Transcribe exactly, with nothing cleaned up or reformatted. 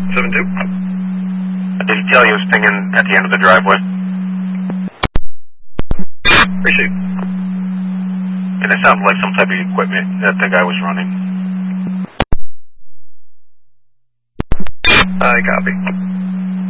seven two. Did he tell you he was pinging at the end of the driveway? Appreciate it. And it sounded like some type of equipment that the guy was running. I copy.